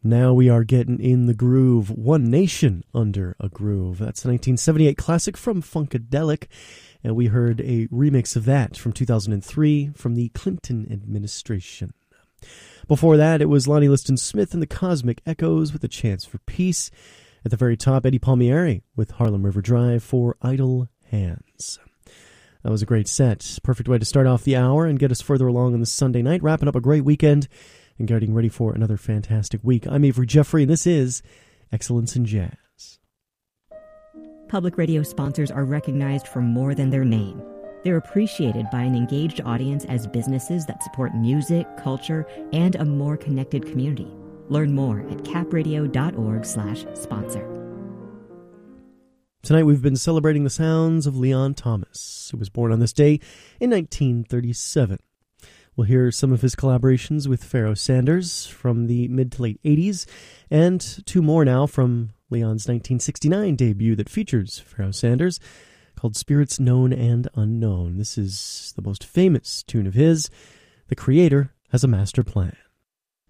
Now we are getting in the groove. One Nation Under a Groove. That's a 1978 classic from Funkadelic. And we heard a remix of that from 2003 from the Clinton administration. Before that, it was Lonnie Liston Smith and the Cosmic Echoes with A Chance for Peace. At the very top, Eddie Palmieri with Harlem River Drive for Idle Hands. That was a great set. Perfect way to start off the hour and get us further along on this Sunday night, wrapping up a great weekend and getting ready for another fantastic week. I'm Avery Jeffrey, and this is Excellence in Jazz. Public radio sponsors are recognized for more than their name. They're appreciated by an engaged audience as businesses that support music, culture, and a more connected community. Learn more at capradio.org/sponsor. Tonight we've been celebrating the sounds of Leon Thomas, who was born on this day in 1937. We'll hear some of his collaborations with Pharoah Sanders from the mid to late 80s, and two more now from Leon's 1969 debut that features Pharoah Sanders, called Spirits Known and Unknown. This is the most famous tune of his, The Creator Has a Master Plan.